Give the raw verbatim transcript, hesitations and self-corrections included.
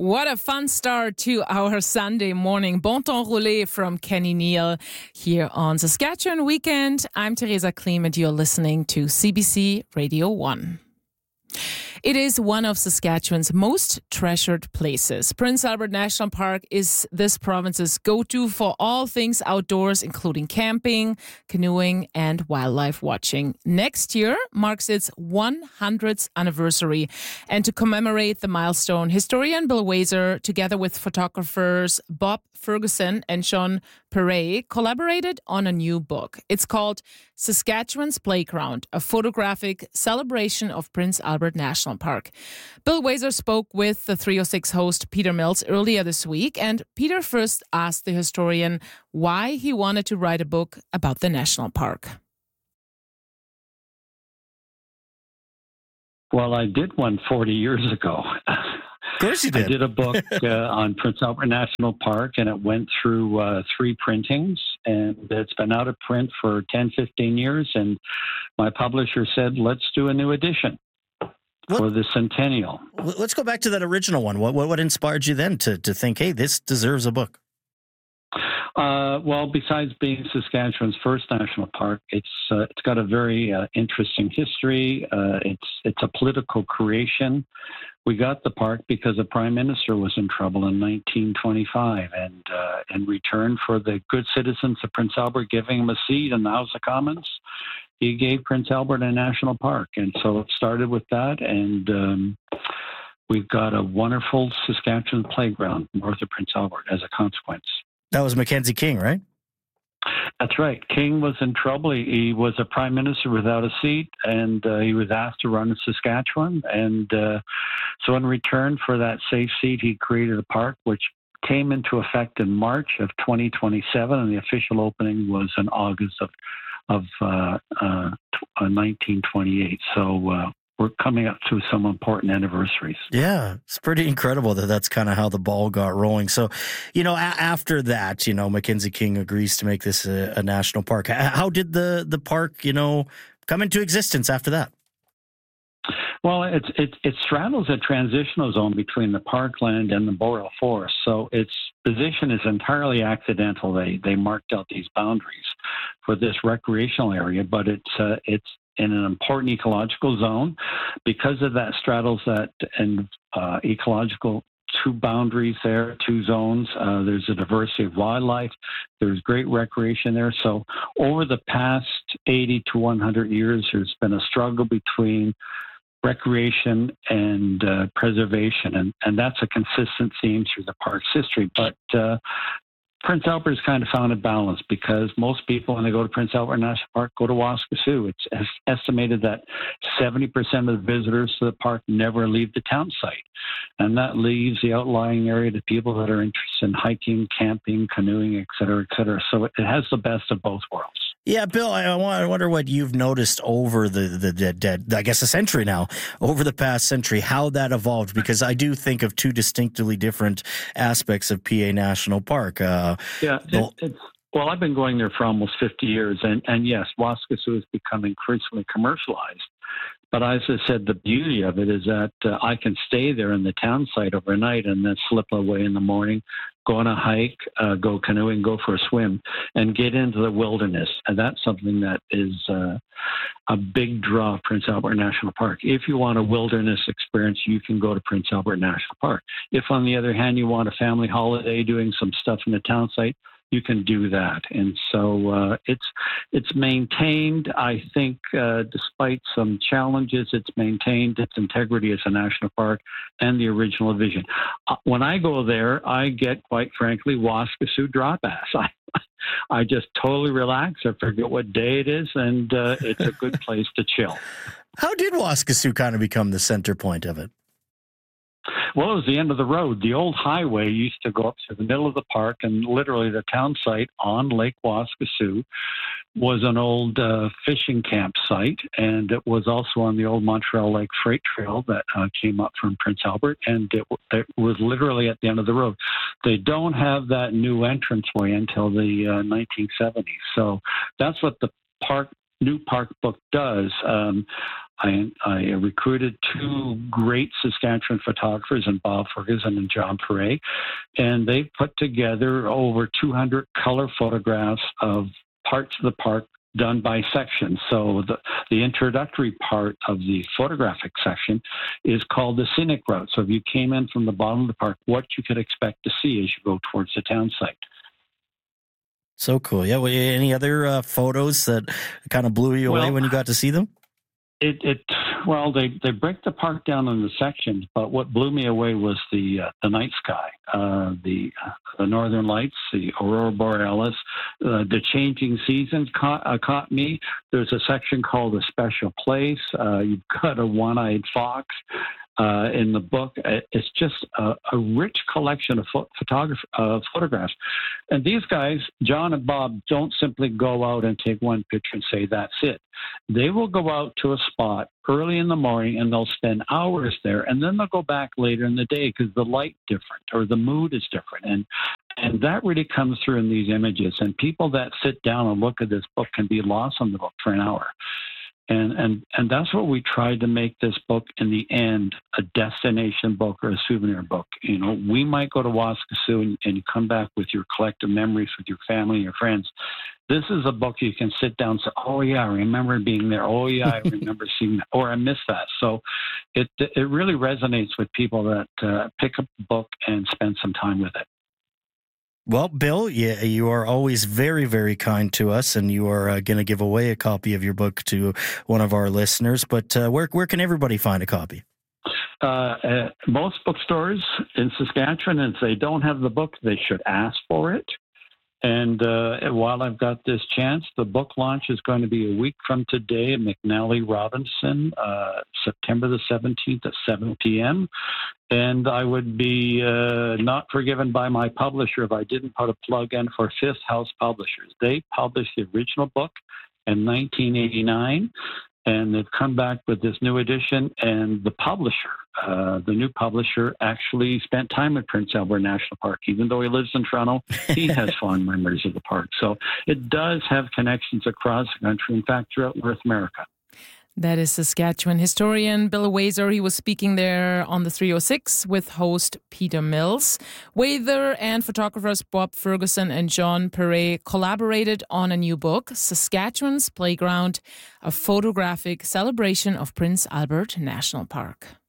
What a fun start to our Sunday morning. Bon temps roulé from Kenny Neal here on Saskatchewan Weekend. I'm Teresa Klim and you're listening to C B C Radio one. It is one of Saskatchewan's most treasured places. Prince Albert National Park is this province's go-to for all things outdoors, including camping, canoeing, and wildlife watching. Next year marks its one hundredth anniversary. And to commemorate the milestone, historian Bill Wazer, together with photographers Bob Ferguson and Sean Perret, collaborated on a new book. It's called Saskatchewan's Playground, a photographic celebration of Prince Albert National Park. Bill Wazer spoke with the three oh six host Peter Mills earlier this week, and Peter first asked the historian why he wanted to write a book about the national park. Well, I did one forty years ago. Of course you did. I did a book uh, on Prince Albert National Park, and it went through uh, three printings, and it's been out of print for ten, fifteen years, and my publisher said, let's do a new edition what? for the centennial. Let's go back to that original one. What, what, what inspired you then to, to think, hey, this deserves a book? Uh, well, besides being Saskatchewan's first national park, it's uh, it's got a very uh, interesting history. Uh, it's it's a political creation. We got the park because the Prime Minister was in trouble in nineteen twenty-five, and uh, in return for the good citizens of Prince Albert giving him a seat in the House of Commons, he gave Prince Albert a national park, and so it started with that, and um, we've got a wonderful Saskatchewan playground north of Prince Albert as a consequence. That was Mackenzie King, right? That's right. King was in trouble. He, he was a prime minister without a seat, and uh, he was asked to run in Saskatchewan. And uh, so in return for that safe seat, he created a park which came into effect in March of twenty twenty-seven, and the official opening was in August of, of uh, uh, nineteen twenty-eight. So uh, we're coming up to some important anniversaries. Yeah, it's pretty incredible that that's kind of how the ball got rolling. So, you know, a- after that, you know, Mackenzie King agrees to make this a, a national park. How did the, the park, you know, come into existence after that? Well, it's, it, it straddles a transitional zone between the parkland and the boreal forest. So its position is entirely accidental. They they marked out these boundaries for this recreational area, but it's uh, it's in an important ecological zone. Because of that straddles that and uh, ecological two boundaries there, two zones. Uh, there's a diversity of wildlife. There's great recreation there. So over the past eighty to one hundred years, there's been a struggle between recreation and uh, preservation, and, and that's a consistent theme through the park's history. But uh, Prince Albert has kind of found a balance because most people, when they go to Prince Albert National Park, go to Waskesiu. It's estimated that seventy percent of the visitors to the park never leave the town site. And that leaves the outlying area to people that are interested in hiking, camping, canoeing, et cetera, et cetera. So it, it has the best of both worlds. Yeah, Bill, I, I wonder what you've noticed over the, the, the, the, I guess, a century now, over the past century, how that evolved, because I do think of two distinctly different aspects of P A National Park. Uh, yeah, it, it's, well, I've been going there for almost fifty years, and, and yes, Waskesiu has become increasingly commercialized. But as I said, the beauty of it is that uh, I can stay there in the town site overnight and then slip away in the morning, go on a hike, uh, go canoeing, go for a swim, and get into the wilderness. And that's something that is uh, a big draw of Prince Albert National Park. If you want a wilderness experience, you can go to Prince Albert National Park. If, on the other hand, you want a family holiday doing some stuff in the town site, you can do that. And so uh, it's it's maintained, I think, uh, despite some challenges, it's maintained its integrity as a national park and the original vision. Uh, when I go there, I get, quite frankly, Waskesiu drop ass. I, I just totally relax. I forget what day it is, and uh, it's a good place to chill. How did Waskesiu kind of become the center point of it? Well, it was the end of the road. The old highway used to go up to the middle of the park, and literally the town site on Lake Waskesiu was an old uh, fishing camp site, and it was also on the old Montreal Lake Freight Trail that uh, came up from Prince Albert, and it, it was literally at the end of the road. They don't have that new entranceway until the uh, nineteen seventies, so that's what the park new park book does. Um, I, I recruited two great Saskatchewan photographers, in Bob Ferguson and John Perret, and they put together over two hundred color photographs of parts of the park done by section. So the, the introductory part of the photographic section is called the scenic route. So if you came in from the bottom of the park, what you could expect to see as you go towards the town site. So cool. Yeah. Well, any other uh, photos that kind of blew you away well, when you got to see them? It, it well, they, they break the park down into sections, but what blew me away was the uh, the night sky, uh, the uh, the northern lights, the aurora borealis, uh, the changing seasons caught uh, caught me. There's a section called a special place. Uh, you've got a one-eyed fox. Uh, in the book, it's just a, a rich collection of pho- photograph- uh, photographs. And these guys, John and Bob, don't simply go out and take one picture and say, that's it. They will go out to a spot early in the morning and they'll spend hours there. And then they'll go back later in the day because the light's different or the mood is different. And And that really comes through in these images. And people that sit down and look at this book can be lost on the book for an hour. And, and and that's what we tried to make this book in the end, a destination book or a souvenir book. You know, we might go to Waskesiu and, and you come back with your collective memories with your family and your friends. This is a book you can sit down and say, oh, yeah, I remember being there. Oh, yeah, I remember seeing that. Or I missed that. So it, it really resonates with people that uh, pick up the book and spend some time with it. Well, Bill, you, you are always very, very kind to us, and you are uh, going to give away a copy of your book to one of our listeners. But uh, where where can everybody find a copy? Uh, uh, most bookstores in Saskatchewan, and if they don't have the book, they should ask for it. And uh, while I've got this chance, the book launch is going to be a week from today at McNally Robinson, uh, September the seventeenth at seven p.m. And I would be uh, not forgiven by my publisher if I didn't put a plug in for Fifth House Publishers. They published the original book in nineteen eighty-nine, and they've come back with this new edition. And the publisher, uh, the new publisher, actually spent time at Prince Albert National Park. Even though he lives in Toronto, he has fond memories of the park. So it does have connections across the country, in fact, throughout North America. That is Saskatchewan historian Bill Wazer. He was speaking there on the three oh six with host Peter Mills. Wazer and photographers Bob Ferguson and John Perret collaborated on a new book, Saskatchewan's Playground, a photographic celebration of Prince Albert National Park.